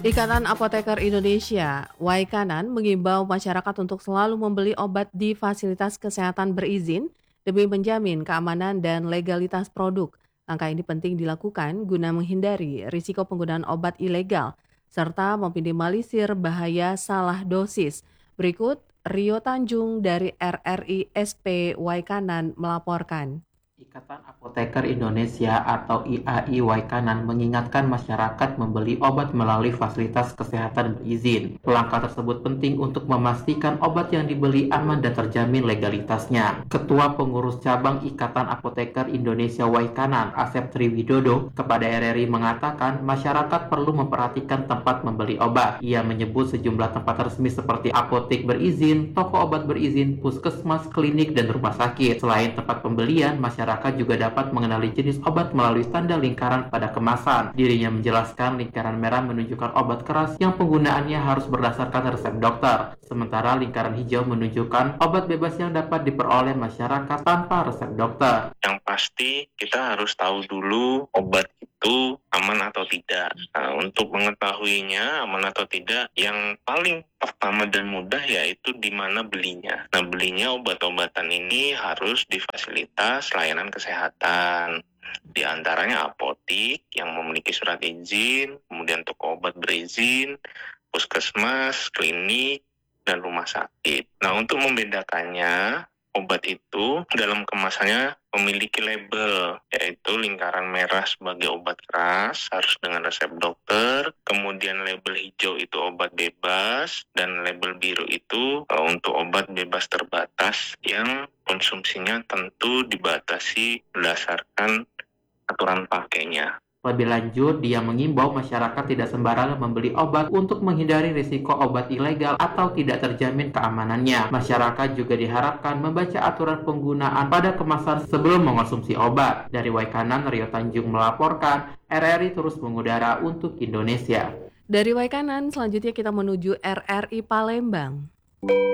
Ikatan Apoteker Indonesia, Waikanan, mengimbau masyarakat untuk selalu membeli obat di fasilitas kesehatan berizin demi menjamin keamanan dan legalitas produk. Langkah ini penting dilakukan guna menghindari risiko penggunaan obat ilegal serta meminimalisir bahaya salah dosis. Berikut Rio Tanjung dari RRI SP Waikanan melaporkan. Ikatan Apoteker Indonesia atau IAI Waikanan mengingatkan masyarakat membeli obat melalui fasilitas kesehatan berizin. Langkah tersebut penting untuk memastikan obat yang dibeli aman dan terjamin legalitasnya. Ketua Pengurus Cabang Ikatan Apoteker Indonesia Waikanan, Asep Triwidodo, kepada RRI mengatakan masyarakat perlu memperhatikan tempat membeli obat. Ia menyebut sejumlah tempat resmi seperti apotek berizin, toko obat berizin, puskesmas, klinik, dan rumah sakit. Selain tempat pembelian, masyarakat juga dapat mengenali jenis obat melalui tanda lingkaran pada kemasan. Dirinya menjelaskan lingkaran merah menunjukkan obat keras yang penggunaannya harus berdasarkan resep dokter. Sementara lingkaran hijau menunjukkan obat bebas yang dapat diperoleh masyarakat tanpa resep dokter. Yang pasti kita harus tahu dulu obat itu aman atau tidak. Nah, untuk mengetahuinya aman atau tidak, yang paling pertama dan mudah yaitu di mana belinya. Nah, belinya obat-obatan ini harus di fasilitas layanan kesehatan. Di antaranya apotik yang memiliki surat izin, kemudian toko obat berizin, puskesmas, klinik, dan rumah sakit. Nah, untuk membedakannya, obat itu dalam kemasannya memiliki label, yaitu lingkaran merah sebagai obat keras, harus dengan resep dokter, kemudian label hijau itu obat bebas, dan label biru itu untuk obat bebas terbatas yang konsumsinya tentu dibatasi berdasarkan aturan pakainya. Lebih lanjut, dia mengimbau masyarakat tidak sembarangan membeli obat untuk menghindari risiko obat ilegal atau tidak terjamin keamanannya. Masyarakat juga diharapkan membaca aturan penggunaan pada kemasan sebelum mengonsumsi obat. Dari Waikanan, Rio Tanjung melaporkan, RRI terus mengudara untuk Indonesia. Dari Waikanan, selanjutnya kita menuju RRI Palembang.